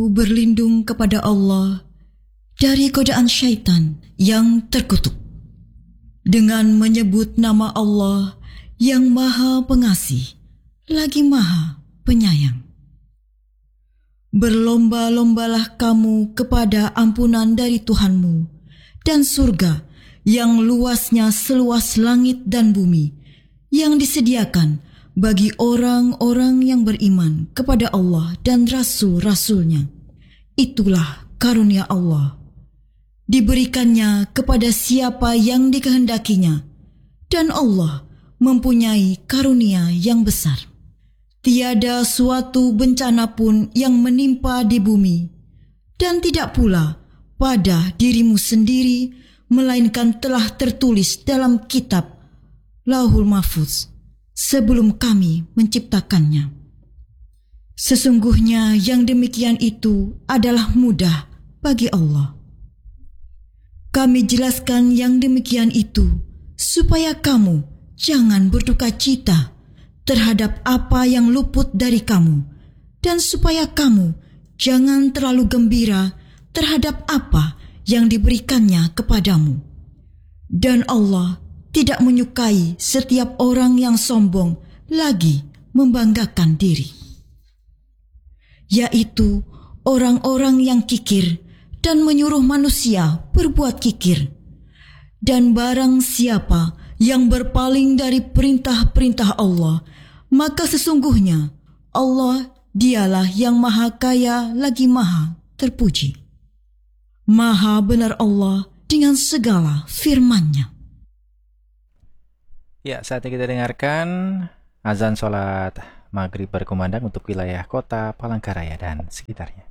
Berlindung kepada Allah dari godaan syaitan yang terkutuk dengan menyebut nama Allah yang Maha Pengasih lagi Maha Penyayang. Berlomba-lombalah kamu kepada ampunan dari Tuhanmu dan surga yang luasnya seluas langit dan bumi, yang disediakan bagi orang-orang yang beriman kepada Allah dan Rasul-Rasulnya. Itulah karunia Allah. Diberikannya kepada siapa yang dikehendakinya, dan Allah mempunyai karunia yang besar. Tiada suatu bencana pun yang menimpa di bumi, dan tidak pula pada dirimu sendiri, melainkan telah tertulis dalam kitab Lauhul Mahfuz sebelum kami menciptakannya. Sesungguhnya yang demikian itu adalah mudah bagi Allah. Kami jelaskan yang demikian itu supaya kamu jangan berduka cita terhadap apa yang luput dari kamu, dan supaya kamu jangan terlalu gembira terhadap apa yang diberikannya kepadamu. Dan Allah tidak menyukai setiap orang yang sombong lagi membanggakan diri, yaitu orang-orang yang kikir dan menyuruh manusia berbuat kikir. Dan barang siapa yang berpaling dari perintah-perintah Allah, maka sesungguhnya Allah dialah yang Maha Kaya lagi Maha Terpuji. Maha benar Allah dengan segala firman-Nya. Ya, saatnya kita dengarkan azan sholat maghrib berkumandang untuk wilayah kota Palangkaraya dan sekitarnya.